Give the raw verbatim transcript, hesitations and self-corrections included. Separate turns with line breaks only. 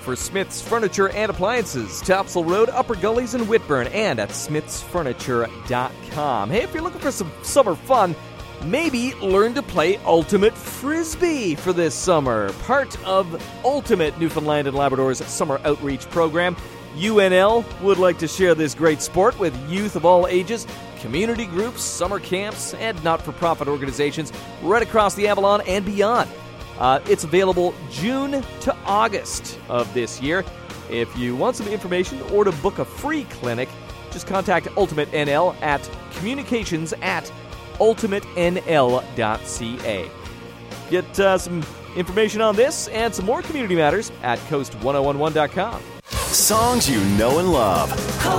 for Smith's Furniture and Appliances, Topsail Road, Upper Gullies in Whitburn, and at smiths furniture dot com. Hey, if you're looking for some summer fun, maybe learn to play Ultimate Frisbee for this summer. Part of Ultimate Newfoundland and Labrador's summer outreach program, U N L would like to share this great sport with youth of all ages, community groups, summer camps, and not-for-profit organizations right across the Avalon and beyond. Uh, it's available June to August of this year. If you want some information or to book a free clinic, just contact Ultimate N L at communications at ultimate n l dot c a. Get uh, some information on this and some more community matters at coast ten eleven dot com.
Songs you know and love.